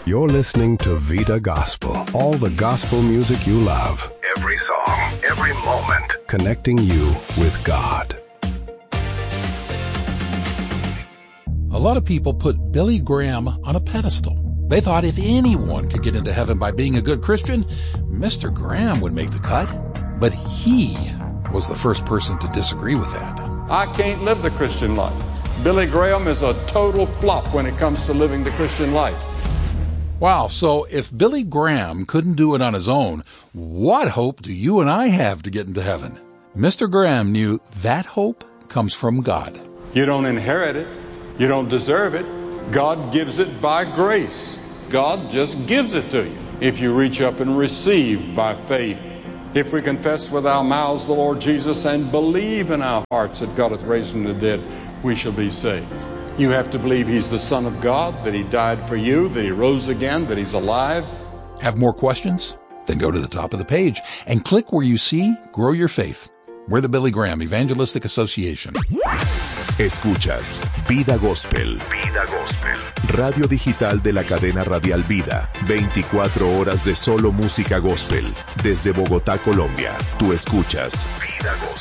You're listening to Vida Gospel, all the gospel music you love. Every song, every moment, connecting you with God. A lot of people put Billy Graham on a pedestal. They thought if anyone could get into heaven by being a good Christian, Mr. Graham would make the cut. But he was the first person to disagree with that. I can't live the Christian life. Billy Graham is a total flop when it comes to living the Christian life. Wow, so if Billy Graham couldn't do it on his own, what hope do you and I have to get into heaven? Mr. Graham knew that hope comes from God. You don't inherit it. You don't deserve it. God gives it by grace. God just gives it to you if you reach up and receive by faith. If we confess with our mouths the Lord Jesus and believe in our hearts that God hath raised him from the dead, we shall be saved. You have to believe he's the Son of God, that he died for you, that he rose again, that he's alive. Have more questions? Then go to the top of the page and click where you see Grow Your Faith. We're the Billy Graham Evangelistic Association. Escuchas Vida Gospel. Vida Gospel. Radio digital de la cadena radial Vida. 24 horas de solo música gospel. Desde Bogotá, Colombia. Tú escuchas Vida Gospel.